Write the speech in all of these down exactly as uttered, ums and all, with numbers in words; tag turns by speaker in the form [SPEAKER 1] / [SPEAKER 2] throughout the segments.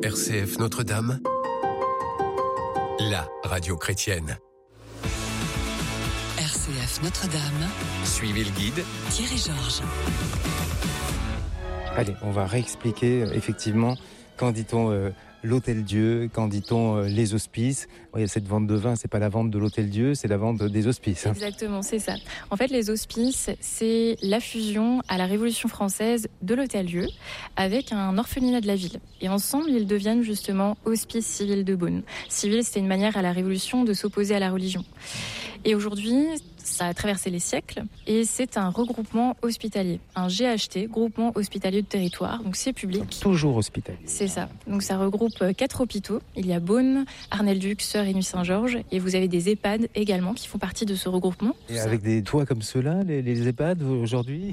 [SPEAKER 1] R C F Notre-Dame, la radio chrétienne.
[SPEAKER 2] R C F Notre-Dame.
[SPEAKER 1] Suivez le guide
[SPEAKER 2] Thierry Georges.
[SPEAKER 3] Allez, on va réexpliquer euh, effectivement quand dit-on euh, l'Hôtel-Dieu, quand dit-on euh, les hospices. Il y a cette vente de vin, c'est pas la vente de l'Hôtel-Dieu, c'est la vente des hospices. Hein.
[SPEAKER 4] Exactement, c'est ça. En fait, les hospices, c'est la fusion à la Révolution française de l'Hôtel-Dieu avec un orphelinat de la ville. Et ensemble, ils deviennent justement hospices civils de Beaune. Civil, c'était une manière à la Révolution de s'opposer à la religion. Et aujourd'hui, ça a traversé les siècles et c'est un regroupement hospitalier, un G H T, groupement hospitalier de territoire, donc c'est public.
[SPEAKER 3] Toujours hospitalier.
[SPEAKER 4] C'est ça. Donc ça regroupe quatre hôpitaux. Il y a Beaune, Arnelle-Duc, Sœur et Nuit-Saint-Georges et vous avez des EHPAD également qui font partie de ce regroupement.
[SPEAKER 3] Et avec des toits comme ceux-là, les, les EHPAD aujourd'hui?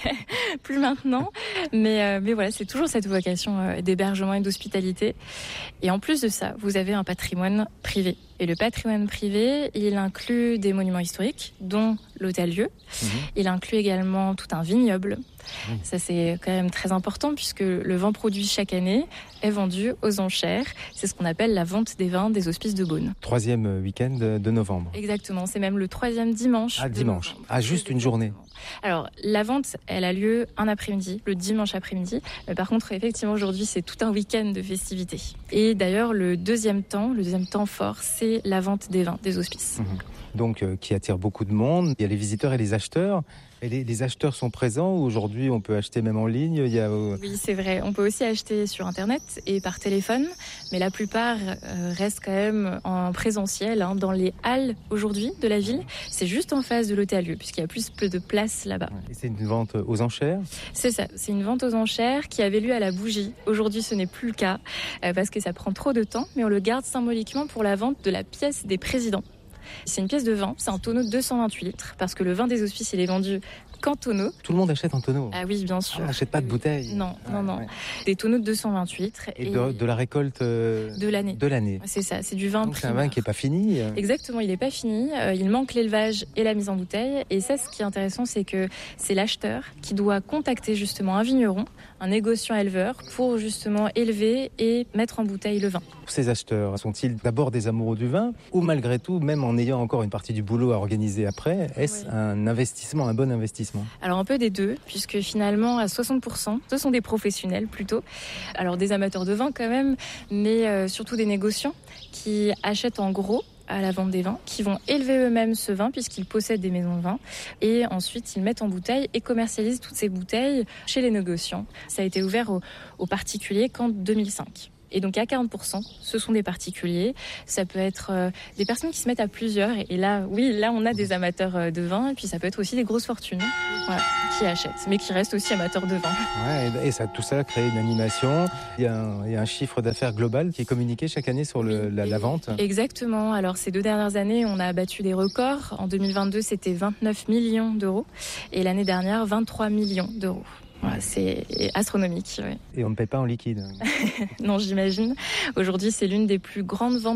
[SPEAKER 4] Plus maintenant, mais, euh, mais voilà, c'est toujours cette vocation euh, d'hébergement et d'hospitalité. Et en plus de ça, vous avez un patrimoine privé. Et le patrimoine privé, il inclut des monuments historiques, dont l'Hôtel-Dieu. Mmh. Il inclut également tout un vignoble. Mmh. Ça, c'est quand même très important puisque le vin produit chaque année est vendu aux enchères. C'est ce qu'on appelle la vente des vins des hospices de Beaune.
[SPEAKER 3] Troisième week-end de novembre.
[SPEAKER 4] Exactement, c'est même le troisième dimanche.
[SPEAKER 3] Ah, dimanche. Ah, juste une journée.
[SPEAKER 4] Alors, la vente, elle a lieu un après-midi, le dimanche après-midi. Mais par contre, effectivement, aujourd'hui, c'est tout un week-end de festivités. Et d'ailleurs, le deuxième temps, le deuxième temps fort, c'est la vente des vins des hospices.
[SPEAKER 3] Mmh. Donc, euh, qui attire beaucoup de monde. Il y a les visiteurs et les acheteurs. Et les, les acheteurs sont présents. Aujourd'hui, on peut acheter même en ligne. Il y a, euh...
[SPEAKER 4] Oui, c'est vrai. On peut aussi acheter sur Internet et par téléphone. Mais la plupart euh, restent quand même en présentiel, hein, dans les halles aujourd'hui de la ville. C'est juste en face de l'Hôtel-Dieu, puisqu'il y a plus de place là-bas.
[SPEAKER 3] Et c'est une vente aux enchères?
[SPEAKER 4] C'est ça. C'est une vente aux enchères qui avait lieu à la bougie. Aujourd'hui, ce n'est plus le cas euh, parce que ça prend trop de temps. Mais on le garde symboliquement pour la vente de la pièce des présidents. C'est une pièce de vin, c'est un tonneau de deux cent vingt-huit litres, parce que le vin des hospices, il est vendu qu'en tonneau.
[SPEAKER 3] Tout le monde achète en tonneau?
[SPEAKER 4] Ah oui, bien sûr.
[SPEAKER 3] On n'achète pas de bouteilles?
[SPEAKER 4] Non,
[SPEAKER 3] ah,
[SPEAKER 4] non, non.
[SPEAKER 3] Ouais.
[SPEAKER 4] Des tonneaux de deux cent vingt-huit litres.
[SPEAKER 3] Et, et de, de la récolte euh,
[SPEAKER 4] de l'année.
[SPEAKER 3] De l'année.
[SPEAKER 4] C'est ça, c'est du vin
[SPEAKER 3] Donc
[SPEAKER 4] primaire.
[SPEAKER 3] c'est un vin qui n'est pas fini.
[SPEAKER 4] Exactement, il n'est pas fini. Euh, il manque l'élevage et la mise en bouteille. Et ça, ce qui est intéressant, c'est que c'est l'acheteur qui doit contacter justement un vigneron, un négociant éleveur, pour justement élever et mettre en bouteille le vin.
[SPEAKER 3] Ces acheteurs sont-ils d'abord des amoureux du vin ou malgré tout, même en ayant encore une partie du boulot à organiser après, est-ce oui. un investissement, un bon investissement?
[SPEAKER 4] Alors un peu des deux, puisque finalement à soixante pour cent, ce sont des professionnels plutôt. Alors des amateurs de vin quand même, mais euh, surtout des négociants qui achètent en gros à la vente des vins, qui vont élever eux-mêmes ce vin puisqu'ils possèdent des maisons de vin et ensuite ils mettent en bouteille et commercialisent toutes ces bouteilles chez les négociants. Ça a été ouvert aux, aux particuliers qu'en deux mille cinq. Et donc à quarante pour cent, ce sont des particuliers. Ça peut être euh, des personnes qui se mettent à plusieurs. Et là, oui, là, on a des amateurs euh, de vin. Et puis ça peut être aussi des grosses fortunes, voilà, qui achètent, mais qui restent aussi amateurs de vin.
[SPEAKER 3] Ouais, et ça, tout ça crée une animation. Il y a un, il y a un chiffre d'affaires global qui est communiqué chaque année sur le, la, la vente.
[SPEAKER 4] Exactement. Alors ces deux dernières années, on a battu des records. En deux mille vingt-deux, c'était vingt-neuf millions d'euros. Et l'année dernière, vingt-trois millions d'euros. Voilà, c'est astronomique. Oui.
[SPEAKER 3] Et on ne paye pas en liquide.
[SPEAKER 4] Non, j'imagine. Aujourd'hui, c'est l'une des plus grandes ventes